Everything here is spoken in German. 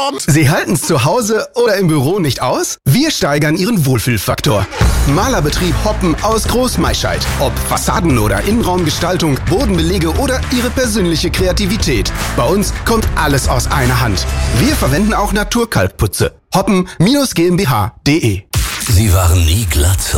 kommt. Sie halten's zu Hause oder im Büro nicht aus? Wir steigern Ihren Wohlfühlfaktor. Malerbetrieb Hoppen aus Großmaischeid. Ob Fassaden- oder Innenraumgestaltung, Bodenbelege oder Ihre persönliche Kreativität. Bei uns kommt alles aus einer Hand. Wir verwenden auch Naturkalkputze. Hoppen-GmbH.de. Sie waren nie glatt